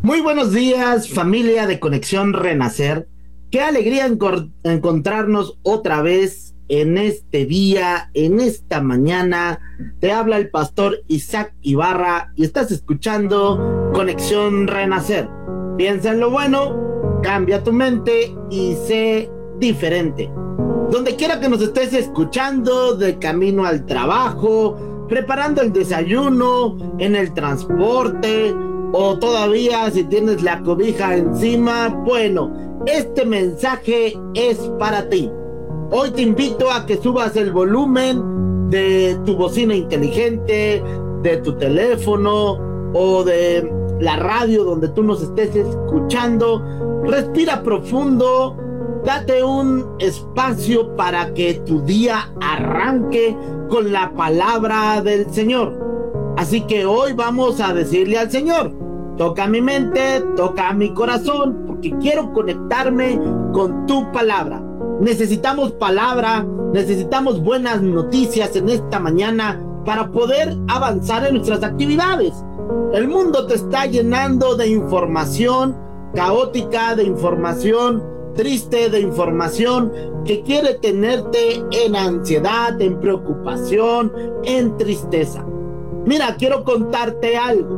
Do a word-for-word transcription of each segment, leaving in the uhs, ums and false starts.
Muy buenos días, familia de Conexión Renacer. Qué alegría encor- encontrarnos otra vez en este día, en esta mañana. Te habla el pastor Isaac Ibarra y estás escuchando Conexión Renacer. Piensa en lo bueno, cambia tu mente y sé diferente. Donde quiera que nos estés escuchando, de camino al trabajo, preparando el desayuno, en el transporte, o todavía si tienes la cobija encima, bueno, este mensaje es para ti. Hoy te invito a que subas el volumen de tu bocina inteligente, de tu teléfono o de la radio donde tú nos estés escuchando. Respira profundo, date un espacio para que tu día arranque con la palabra del Señor. Así que hoy vamos a decirle al Señor: toca mi mente, toca mi corazón, porque quiero conectarme con tu palabra. Necesitamos palabra, necesitamos buenas noticias en esta mañana para poder avanzar en nuestras actividades. El mundo te está llenando de información caótica, de información triste, de información que quiere tenerte en ansiedad, en preocupación, en tristeza. Mira, quiero contarte algo.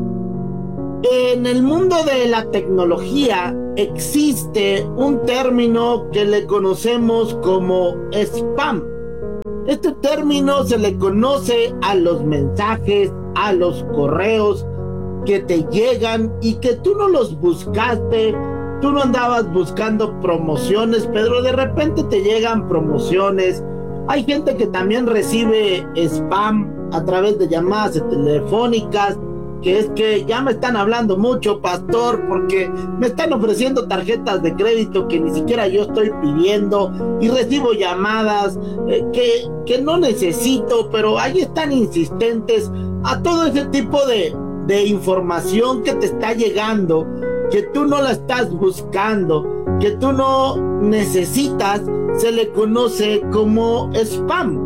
En el mundo de la tecnología existe un término que le conocemos como spam. Este término se le conoce a los mensajes, a los correos que te llegan y que tú no los buscaste, tú no andabas buscando promociones, pero de repente te llegan promociones. Hay gente que también recibe spam a través de llamadas telefónicas, que es que ya me están hablando mucho, pastor, porque me están ofreciendo tarjetas de crédito que ni siquiera yo estoy pidiendo, y recibo llamadas eh, que, que no necesito, pero ahí están insistentes a todo ese tipo de, de información que te está llegando, que tú no la estás buscando, que tú no necesitas. Se le conoce como spam.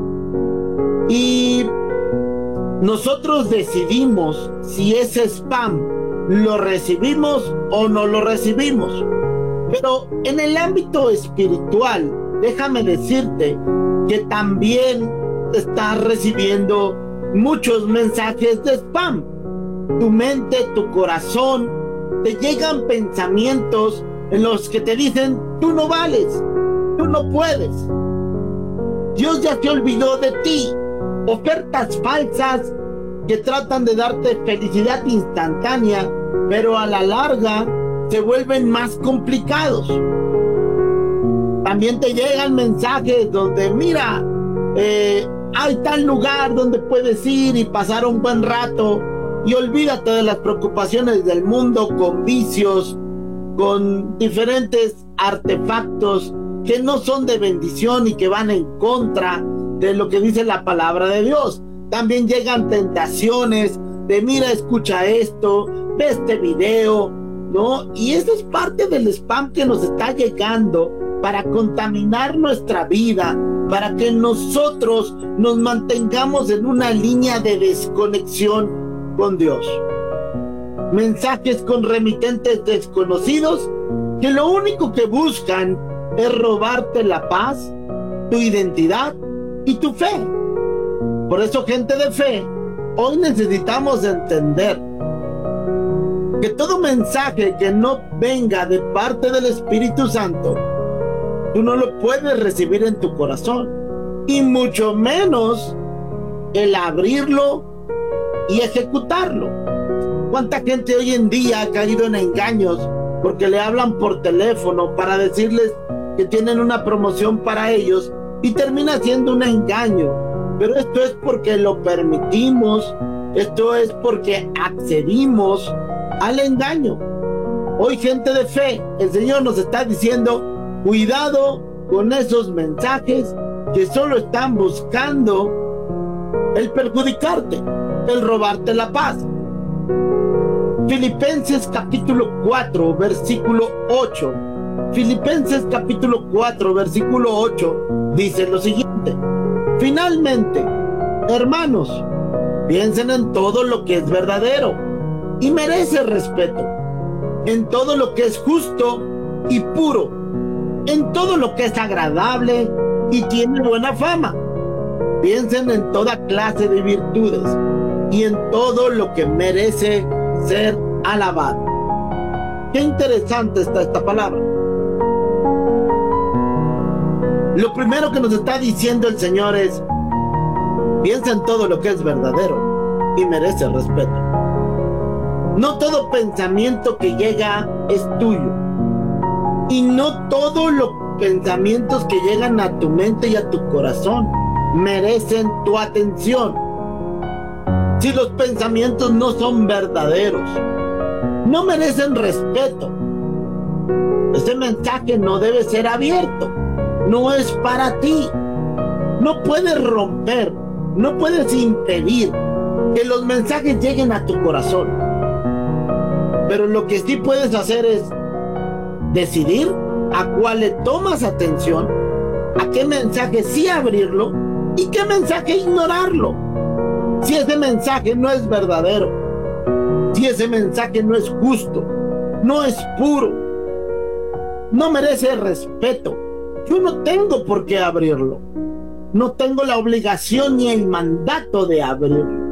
Y nosotros decidimos si ese spam lo recibimos o no lo recibimos. Pero en el ámbito espiritual, déjame decirte que también estás recibiendo muchos mensajes de spam. Tu mente, tu corazón, te llegan pensamientos en los que te dicen: tú no vales, tú no puedes, Dios ya se olvidó de ti. Ofertas falsas que tratan de darte felicidad instantánea, pero a la larga se vuelven más complicados. También te llegan mensajes donde, mira, eh, hay tal lugar donde puedes ir y pasar un buen rato, y olvídate de las preocupaciones del mundo, con vicios, con diferentes artefactos que no son de bendición y que van en contra de lo que dice la palabra de Dios. También llegan tentaciones de: mira, escucha esto, ve este video, ¿no? Y eso es parte del spam que nos está llegando para contaminar nuestra vida, para que nosotros nos mantengamos en una línea de desconexión con Dios. Mensajes con remitentes desconocidos que lo único que buscan es robarte la paz, tu identidad y tu fe. Por eso, gente de fe, hoy necesitamos entender que todo mensaje que no venga de parte del Espíritu Santo, tú no lo puedes recibir en tu corazón, y mucho menos el abrirlo y ejecutarlo. ¿Cuánta gente hoy en día ha caído en engaños porque le hablan por teléfono para decirles que tienen una promoción para ellos, y termina siendo un engaño? Pero esto es porque lo permitimos, esto es porque accedimos al engaño. Hoy, gente de fe, el Señor nos está diciendo: cuidado con esos mensajes que solo están buscando el perjudicarte, el robarte la paz. Filipenses capítulo cuatro, versículo ocho. Filipenses capítulo cuatro, versículo ocho dice lo siguiente: finalmente, hermanos, piensen en todo lo que es verdadero y merece respeto, en todo lo que es justo y puro, en todo lo que es agradable y tiene buena fama. Piensen en toda clase de virtudes y en todo lo que merece ser alabado. Qué interesante está esta palabra. Lo primero que nos está diciendo el Señor es: piensa en todo lo que es verdadero y merece respeto. No todo pensamiento que llega es tuyo, y no todos los pensamientos que llegan a tu mente y a tu corazón merecen tu atención. Si los pensamientos no son verdaderos, no merecen respeto. Ese mensaje no debe ser abierto, no es para ti. No puedes romper, no puedes impedir que los mensajes lleguen a tu corazón. Pero lo que sí puedes hacer es decidir a cuál le tomas atención, a qué mensaje sí abrirlo y qué mensaje ignorarlo. Si ese mensaje no es verdadero, si ese mensaje no es justo, no es puro, no merece respeto, yo no tengo por qué abrirlo. No tengo la obligación ni el mandato de abrirlo.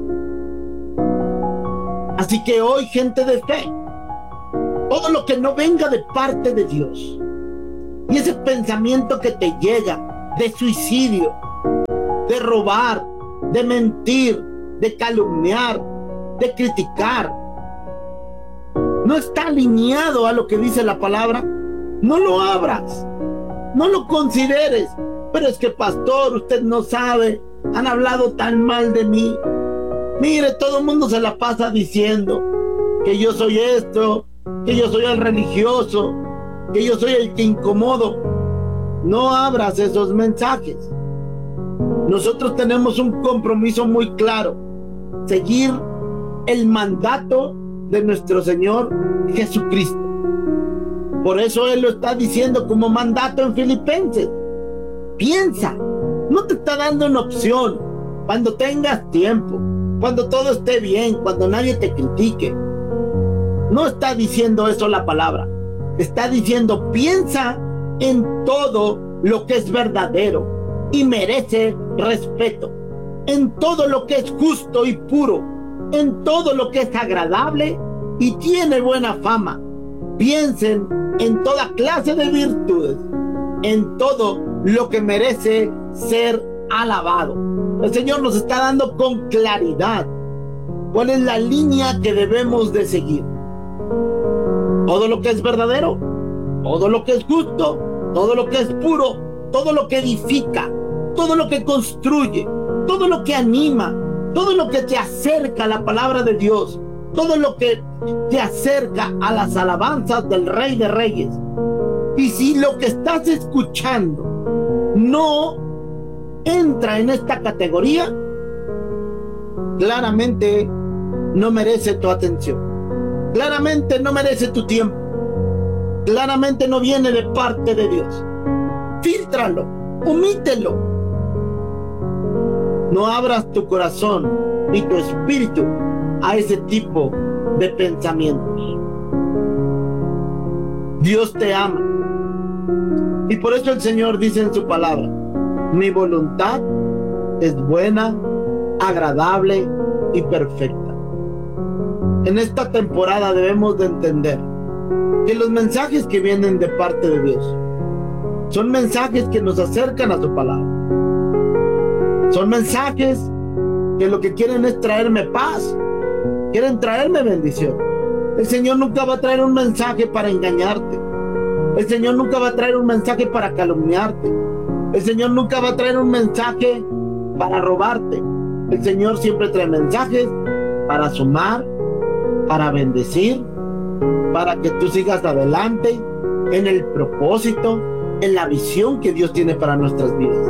Así que hoy, gente de fe, todo lo que no venga de parte de Dios, y ese pensamiento que te llega de suicidio, de robar, de mentir, de calumniar, de criticar, no está alineado a lo que dice la palabra, no lo abras, no lo consideres. Pero es que, pastor, usted no sabe, han hablado tan mal de mí. Mire, todo el mundo se la pasa diciendo que yo soy esto, que yo soy el religioso, que yo soy el que incomodo. No abras esos mensajes. Nosotros tenemos un compromiso muy claro: seguir el mandato de nuestro Señor Jesucristo. Por eso Él lo está diciendo como mandato en Filipenses. Piensa, no te está dando una opción. Cuando tengas tiempo, cuando todo esté bien, cuando nadie te critique. No está diciendo eso la palabra. Está diciendo: piensa en todo lo que es verdadero y merece respeto, en todo lo que es justo y puro, en todo lo que es agradable y tiene buena fama. Piensen en toda clase de virtudes, en todo lo que merece ser alabado. El Señor nos está dando con claridad cuál es la línea que debemos de seguir. Todo lo que es verdadero, todo lo que es justo, todo lo que es puro, todo lo que edifica, todo lo que construye, todo lo que anima, todo lo que te acerca a la palabra de Dios, todo lo que te acerca a las alabanzas del Rey de Reyes. Y si lo que estás escuchando no entra en esta categoría, claramente no merece tu atención, claramente no merece tu tiempo, claramente no viene de parte de Dios. Fíltralo, omítelo. No abras tu corazón y tu espíritu a ese tipo de pensamientos. Dios te ama, y por eso el Señor dice en su palabra: mi voluntad es buena, agradable y perfecta. En esta temporada debemos de entender que los mensajes que vienen de parte de Dios son mensajes que nos acercan a su palabra. Son mensajes que lo que quieren es traerme paz, quieren traerme bendición. El Señor nunca va a traer un mensaje para engañarte. El Señor nunca va a traer un mensaje para calumniarte. El Señor nunca va a traer un mensaje para robarte. El Señor siempre trae mensajes para sumar, para bendecir, para que tú sigas adelante en el propósito, en la visión que Dios tiene para nuestras vidas.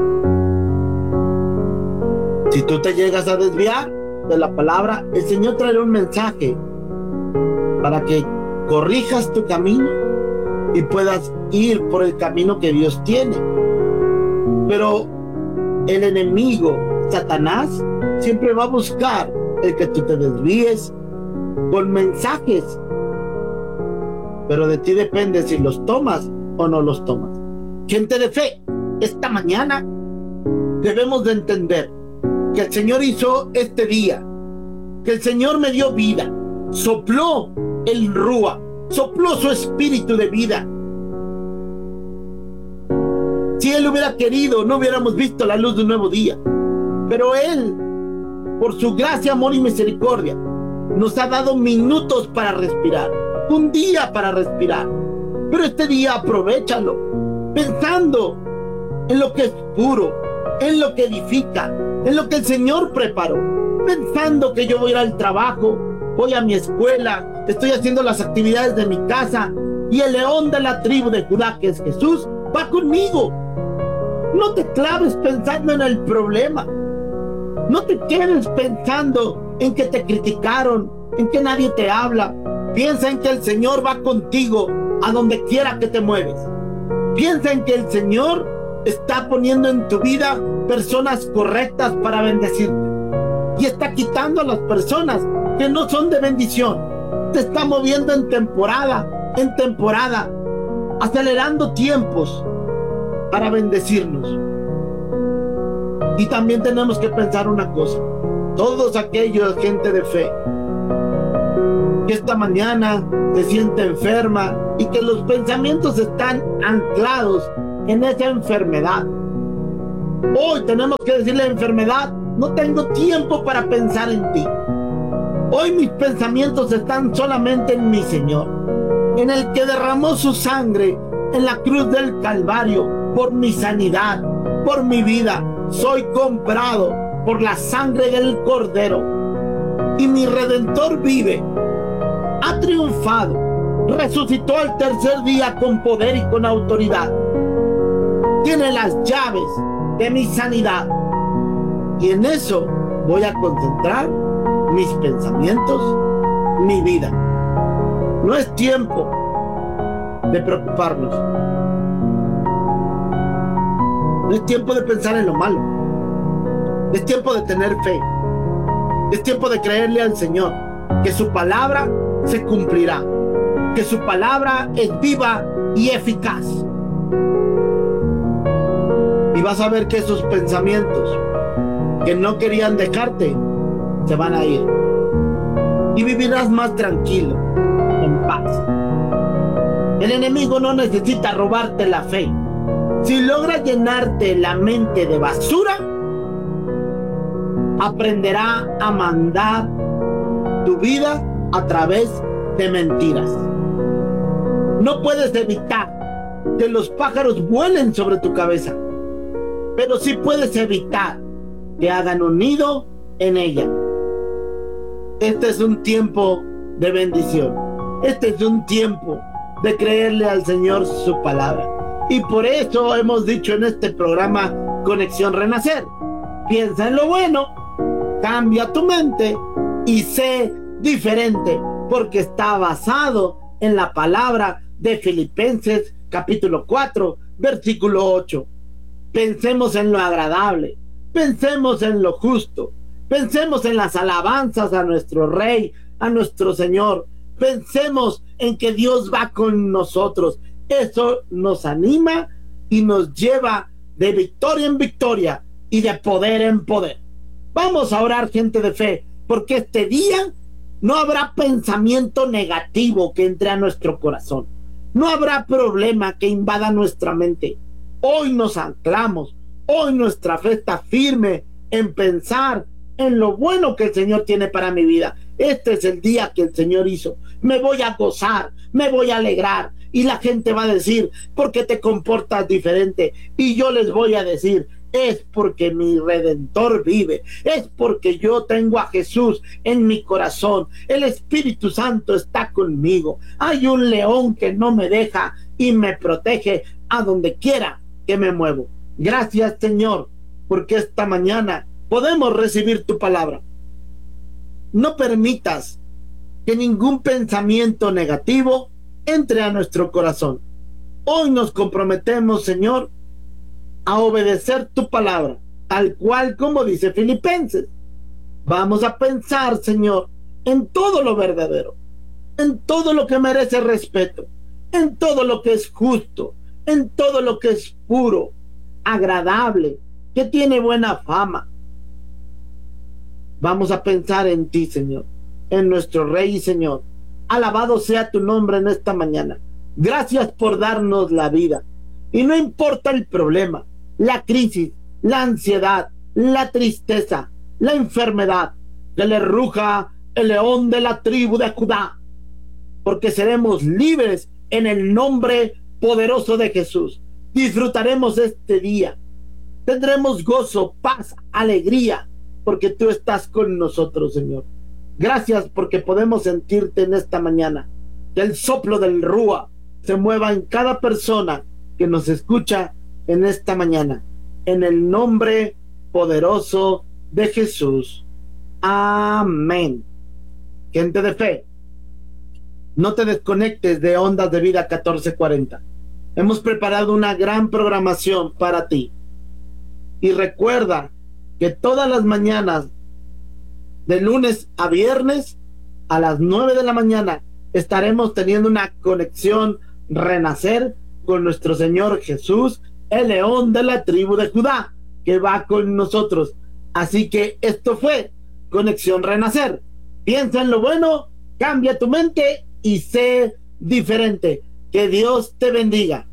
Si tú te llegas a desviar de la palabra, el Señor traerá un mensaje para que corrijas tu camino y puedas ir por el camino que Dios tiene. Pero el enemigo, Satanás, siempre va a buscar el que tú te desvíes con mensajes pero de ti depende si los tomas o no los tomas. Gente de fe, esta mañana debemos de entender que el Señor hizo este día, que el Señor me dio vida, sopló el Rúa, sopló su espíritu de vida. Si Él hubiera querido, no hubiéramos visto la luz de un nuevo día, pero Él, por su gracia, amor y misericordia, nos ha dado minutos para respirar, un día para respirar. Pero este día aprovéchalo, pensando en lo que es puro, en lo que edifica, en lo que el Señor preparó, pensando que yo voy a ir al trabajo, voy a mi escuela, estoy haciendo las actividades de mi casa, y el león de la tribu de Judá, que es Jesús, va conmigo. No te claves pensando en el problema, no te quedes pensando en que te criticaron, en que nadie te habla. Piensa en que el Señor va contigo a donde quiera que te mueves. Piensa en que el Señor está poniendo en tu vida personas correctas para bendecirte, y está quitando a las personas que no son de bendición. Te está moviendo en temporada en temporada, acelerando tiempos para bendecirnos. Y también tenemos que pensar una cosa: todos aquellos, gente de fe, que esta mañana se siente enferma y que los pensamientos están anclados en esa enfermedad, hoy tenemos que decirle: enfermedad, no tengo tiempo para pensar en ti. Hoy mis pensamientos están solamente en mi Señor, en el que derramó su sangre en la cruz del Calvario por mi sanidad, por mi vida. Soy comprado por la sangre del Cordero, y mi Redentor vive, ha triunfado, resucitó al tercer día con poder y con autoridad. Tiene las llaves de mi sanidad, y en eso voy a concentrar mis pensamientos, mi vida. No es tiempo de preocuparnos, no es tiempo de pensar en lo malo, es tiempo de tener fe, es tiempo de creerle al Señor que su palabra se cumplirá, que su palabra es viva y eficaz. Y vas a ver que esos pensamientos que no querían dejarte se van a ir, y vivirás más tranquilo, en paz. El enemigo no necesita robarte la fe. Si logra llenarte la mente de basura, aprenderá a mandar tu vida a través de mentiras. No puedes evitar que los pájaros vuelen sobre tu cabeza, pero sí puedes evitar que hagan un nido en ella. Este es un tiempo de bendición. Este es un tiempo de creerle al Señor su palabra. Y por eso hemos dicho en este programa Conexión Renacer: piensa en lo bueno, cambia tu mente y sé diferente, porque está basado en la palabra de Filipenses capítulo cuatro, versículo ocho. Pensemos en lo agradable, pensemos en lo justo, pensemos en las alabanzas a nuestro Rey, a nuestro Señor. Pensemos en que Dios va con nosotros. Eso nos anima y nos lleva de victoria en victoria y de poder en poder. Vamos a orar, gente de fe, porque este día no habrá pensamiento negativo que entre a nuestro corazón. No habrá problema que invada nuestra mente. Hoy nos anclamos, hoy nuestra fe está firme en pensar en lo bueno que el Señor tiene para mi vida. Este es el día que el Señor hizo. Me voy a gozar, me voy a alegrar, y la gente va a decir: ¿por qué te comportas diferente? Y yo les voy a decir: es porque mi Redentor vive, es porque yo tengo a Jesús en mi corazón, el Espíritu Santo está conmigo, hay un león que no me deja y me protege a donde quiera que me muevo. Gracias, Señor, porque esta mañana podemos recibir tu palabra. No permitas que ningún pensamiento negativo entre a nuestro corazón. Hoy nos comprometemos, Señor, a obedecer tu palabra, tal cual como dice Filipenses. Vamos a pensar, Señor, en todo lo verdadero, en todo lo que merece respeto, en todo lo que es justo, en todo lo que es puro, agradable, que tiene buena fama. Vamos a pensar en ti, Señor, en nuestro Rey y Señor. Alabado sea tu nombre en esta mañana. Gracias por darnos la vida. Y no importa el problema, la crisis, la ansiedad, la tristeza, la enfermedad, que le ruja el león de la tribu de Judá, porque seremos libres en el nombre poderoso de Jesús. Disfrutaremos este día. Tendremos gozo, paz, alegría, porque tú estás con nosotros, Señor. Gracias porque podemos sentirte en esta mañana. Que el soplo del Rúa se mueva en cada persona que nos escucha en esta mañana. En el nombre poderoso de Jesús. Amén. Gente de fe, no te desconectes de Ondas de Vida catorce cuarenta. Hemos preparado una gran programación para ti. Y recuerda que todas las mañanas, de lunes a viernes, a las nueve de la mañana, estaremos teniendo una conexión Renacer con nuestro Señor Jesús, el león de la tribu de Judá, que va con nosotros. Así que esto fue Conexión Renacer. Piensa en lo bueno, cambia tu mente y sé diferente. Que Dios te bendiga.